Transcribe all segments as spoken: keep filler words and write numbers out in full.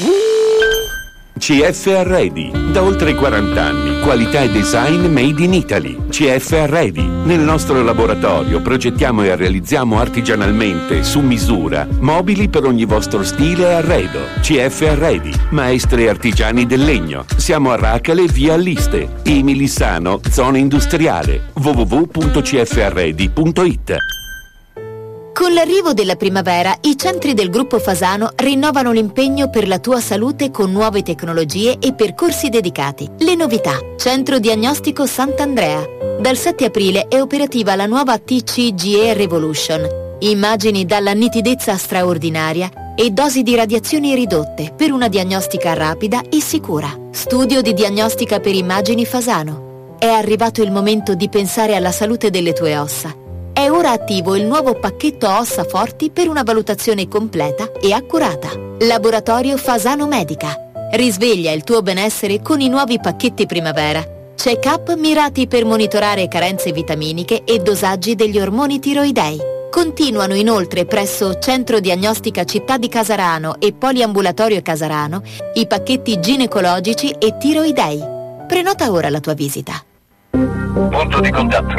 C F Arredi, da oltre quaranta anni, qualità e design made in Italy. C F Arredi, nel nostro laboratorio progettiamo e realizziamo artigianalmente, su misura, mobili per ogni vostro stile e arredo. C F Arredi, maestri artigiani del legno. Siamo a Racale, via Alliste, e Milissano, zona industriale. w w w punto c f arredi punto i t. Con l'arrivo della primavera, i centri del Gruppo Fasano rinnovano l'impegno per la tua salute con nuove tecnologie e percorsi dedicati. Le novità. Centro Diagnostico Sant'Andrea. Dal sette aprile è operativa la nuova T C G E Revolution. Immagini dalla nitidezza straordinaria e dosi di radiazioni ridotte per una diagnostica rapida e sicura. Studio di diagnostica per immagini Fasano. È arrivato il momento di pensare alla salute delle tue ossa. È ora attivo il nuovo pacchetto ossa forti per una valutazione completa e accurata. Laboratorio Fasano Medica. Risveglia il tuo benessere con i nuovi pacchetti primavera. Check-up mirati per monitorare carenze vitaminiche e dosaggi degli ormoni tiroidei. Continuano inoltre presso Centro Diagnostica Città di Casarano e Poliambulatorio Casarano i pacchetti ginecologici e tiroidei. Prenota ora la tua visita. Punto di contatto.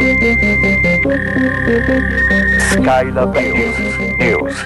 Skylab News.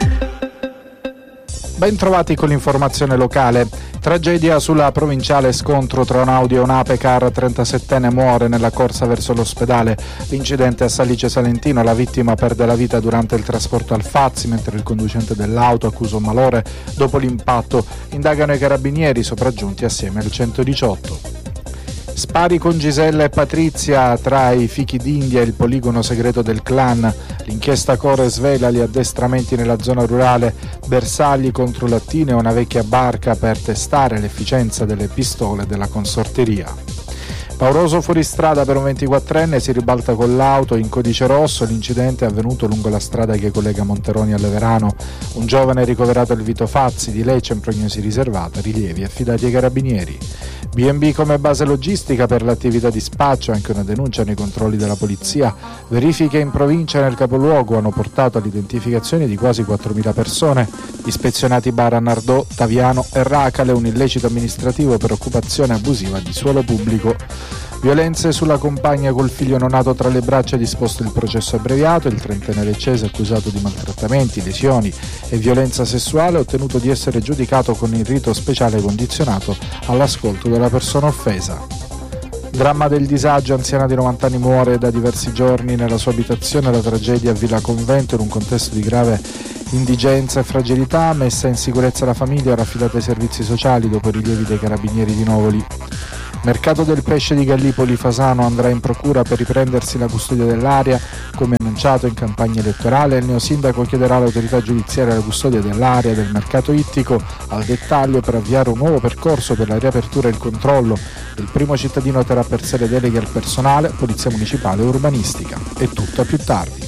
Ben trovati con l'informazione locale. Tragedia sulla provinciale, scontro tra un Audi e un Apecar, trentasettenne muore nella corsa verso l'ospedale. L'incidente a Salice Salentino, la vittima perde la vita durante il trasporto al Fazzi, mentre il conducente dell'auto accusa un malore dopo l'impatto. Indagano i carabinieri sopraggiunti assieme al centodiciotto. Spari con Gisella e Patrizia tra i fichi d'India e il poligono segreto del clan. L'inchiesta Core svela gli addestramenti nella zona rurale, bersagli contro lattine e una vecchia barca per testare l'efficienza delle pistole della consorteria. Pauroso fuoristrada per un ventiquattrenne, si ribalta con l'auto in codice rosso. L'incidente è avvenuto lungo la strada che collega Monteroni a Leverano. Un giovane ricoverato al Vito Fazzi, di Lecce in prognosi riservata, rilievi affidati ai carabinieri. B and B come base logistica per l'attività di spaccio, anche una denuncia nei controlli della polizia. Verifiche in provincia e nel capoluogo hanno portato all'identificazione di quasi quattromila persone. Ispezionati bar a Nardò, Taviano e Racale, un illecito amministrativo per occupazione abusiva di suolo pubblico. Violenze sulla compagna col figlio neonato tra le braccia, disposto il processo abbreviato. Il trentenne leccese, accusato di maltrattamenti, lesioni e violenza sessuale, ha ottenuto di essere giudicato con il rito speciale condizionato all'ascolto della persona offesa. Dramma del disagio, anziana di novanta anni muore da diversi giorni nella sua abitazione. La tragedia a Villa Convento in un contesto di grave indigenza e fragilità. Messa in sicurezza la famiglia, raffidata ai servizi sociali dopo i rilievi dei carabinieri di Novoli. Mercato del pesce di Gallipoli, Fasano andrà in procura per riprendersi la custodia dell'area. Come annunciato in campagna elettorale, il neosindaco chiederà all'autorità giudiziaria la custodia dell'area del mercato ittico al dettaglio per avviare un nuovo percorso per la riapertura e il controllo. Il primo cittadino terrà per sé le deleghe al personale, polizia municipale e urbanistica. È tutto a più tardi.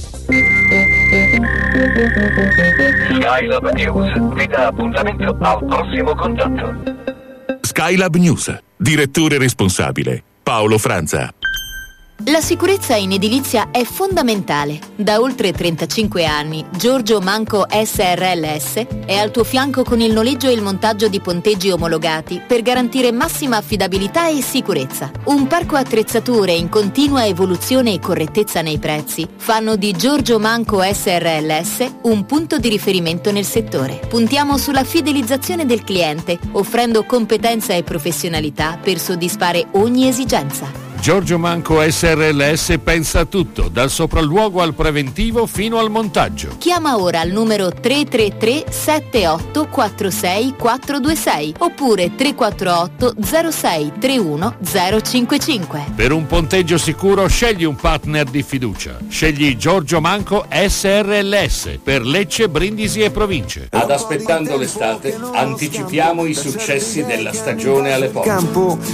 Skylab News vi dà appuntamento al prossimo contatto. Skylab News. Direttore responsabile Paolo Franza. La sicurezza in edilizia è fondamentale. Da oltre trentacinque anni, Giorgio Manco S R L S è al tuo fianco con il noleggio e il montaggio di ponteggi omologati per garantire massima affidabilità e sicurezza. Un parco attrezzature in continua evoluzione e correttezza nei prezzi fanno di Giorgio Manco S R L S un punto di riferimento nel settore. Puntiamo sulla fidelizzazione del cliente, offrendo competenza e professionalità per soddisfare ogni esigenza. Giorgio Manco S R L S pensa a tutto, dal sopralluogo al preventivo fino al montaggio. Chiama ora al numero tre tre tre sette otto quattro sei quattro due sei oppure tre quattro otto zero sei tre uno zero cinque cinque. Per un ponteggio sicuro scegli un partner di fiducia. Scegli Giorgio Manco S R L S per Lecce, Brindisi e province. Ad aspettando l'estate, anticipiamo i successi della stagione alle porte.